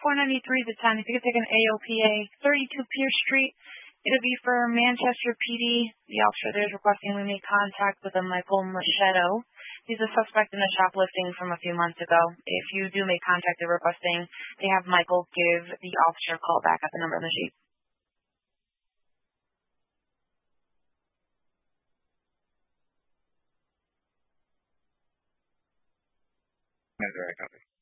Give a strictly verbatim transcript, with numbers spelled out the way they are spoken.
four ninety-three to ten. If you could take an A O P A, thirty-two Pierce Street. It'll be for Manchester P D. The officer there is requesting we make contact with a Michael Machado. He's a suspect in a shoplifting from a few months ago. If you do make contact, they're requesting they have Michael give the officer a call back at the number on the sheet. That's right, copy.